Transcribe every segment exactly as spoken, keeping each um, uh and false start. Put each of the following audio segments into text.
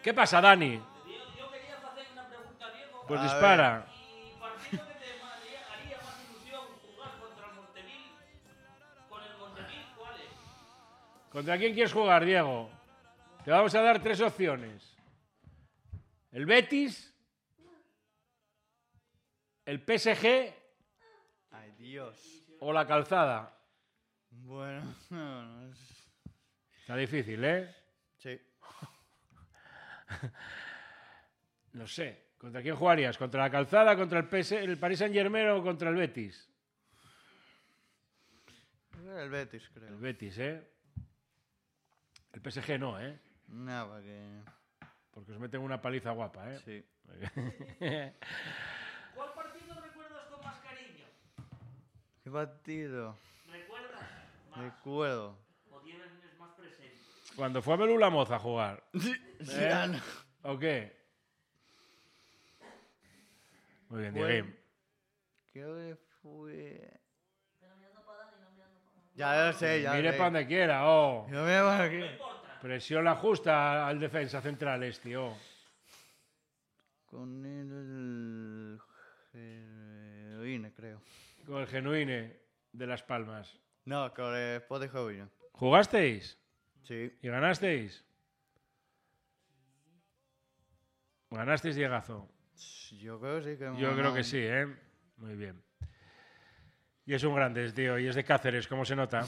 ¿Qué pasa, Dani? Yo quería hacer una pregunta a Diego. Pues A dispara. ¿Y partido que te haría, haría más ilusión jugar contra el Montevil? ¿Con el Montevil cuál es? ¿Contra quién quieres jugar, Diego? Te vamos a dar tres opciones. El Betis, el P S G Ay, Dios. o la Calzada. Bueno, no, no es... Está difícil, ¿eh? Sí. No sé. ¿Contra quién jugarías? ¿Contra la Calzada, contra el, P S el Paris Saint-Germain o contra el Betis? El Betis, creo. El Betis, ¿eh? El P S G no, ¿eh? No, porque... Porque os meten una paliza guapa, ¿eh? Sí. ¿Cuál partido recuerdas con más cariño? ¿Qué partido? ¿Recuerdas más? Recuerdo. ¿O tienes más presente? Cuando fue a Belula Moza a jugar. Ya no. ¿O qué? Muy bien, Fue- Diego. Creo que fue... Ya lo sé, ya Mire sé. para donde quiera, oh. Yo me voy aquí. Presión la justa al defensa central este, oh. Con el... Heroína, creo. Con el genuine de Las Palmas. No, con el Sport de Heroína. ¿Jugasteis? Sí. ¿Y ganasteis? ¿Ganasteis, Diegazo? Yo creo que sí. Que hemos Yo creo ganado. que sí, ¿eh? Muy bien. Y es un grande, tío, y es de Cáceres, ¿cómo se nota?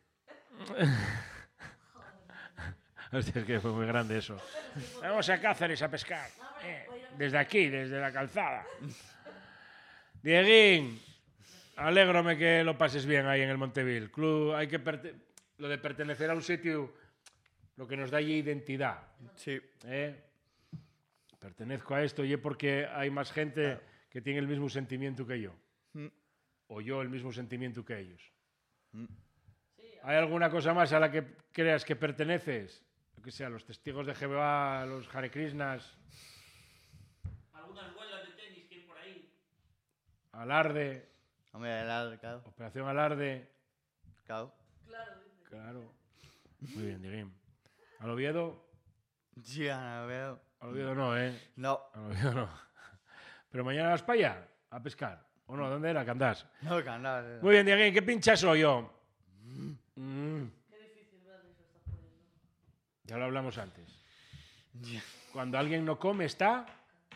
Hostia, es que fue muy grande eso. Vamos a Cáceres a pescar. Eh, desde aquí, desde la calzada. Dieguín, alégrome que lo pases bien ahí en el Montevil. Club, hay que perte- lo de pertenecer a un sitio, lo que nos da allí identidad. Sí. ¿eh? Pertenezco a esto y es porque hay más gente que tiene el mismo sentimiento que yo. Mm. O yo el mismo sentimiento que ellos. Mm. ¿Hay alguna cosa más a la que creas que perteneces? Lo que sea, los testigos de Jehová, los Hare Krishnas, ¿Algunas bolas de tenis que hay por ahí? Alarde, Hombre, el claro. Operación Alarde. Claro. Claro. Muy bien, Dieguín. ¿Al Oviedo? Ya, no veo. Al Oviedo no, ¿eh? No. Al Oviedo no. Pero mañana vas para allá a pescar. ¿O no? ¿Dónde era que andás? No, que andar. Muy bien, Dieguín. ¿Qué pincha soy yo? Mm. Ya lo hablamos antes. Ya. Cuando alguien no come, está...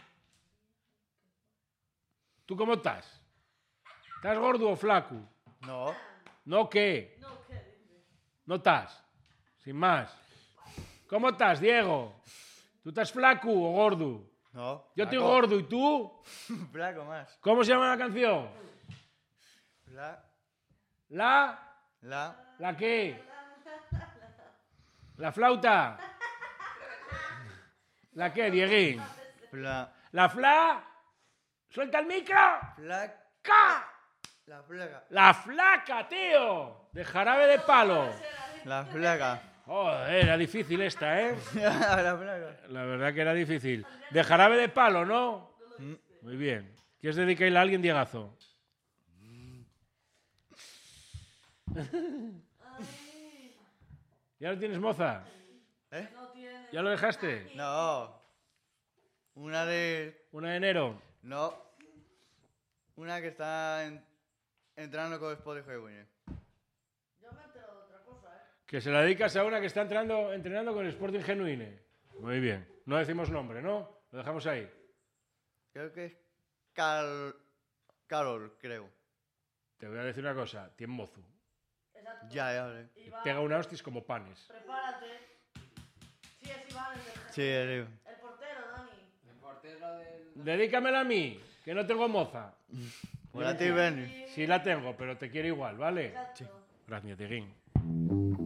¿Tú cómo estás? ¿Estás gordo o flaco? No. ¿No qué? No estás. Sin más. ¿Cómo estás, Diego? ¿Tú estás flaco o gordo? No. Yo estoy flaco. gordo, ¿y tú? Flaco más. ¿Cómo se llama la canción? La. ¿La? La. ¿La qué? ¿La flauta? ¿La qué, Dieguín? La. ¿La fla? ¡Suelta el micro! Flaca. ¡Ca! La flaca. ¡La flaca, tío! De jarabe de palo. La flaca. Joder, era difícil esta, ¿eh? La flaca. La verdad que era difícil. De jarabe de palo, ¿no? Mm. Muy bien. ¿Quieres dedicarle a alguien, Diegazo? ¿Ya lo tienes, moza? ¿Eh? ¿Ya lo dejaste? No. Una de. ¿Una de enero? No. Una que está en- entrando con el Sport de Heroína. Que se la dedicas a una que está entrando, entrenando con el Sporting Genuine. Muy bien. No decimos nombre, ¿no? Lo dejamos ahí. Creo que es Cal... Carol, creo. Te voy a decir una cosa. Tiene mozo. Ya, ya, ya. Y pega una hostias como panes. Prepárate. Sí, es Iván, el, del- Sí, tío. el portero, Dani. El portero del... Dedícamela a mí, que no tengo moza. Hola, tío, Benny. Sí la tengo, pero te quiero igual, ¿vale? Exacto. Gracias, Tiguín.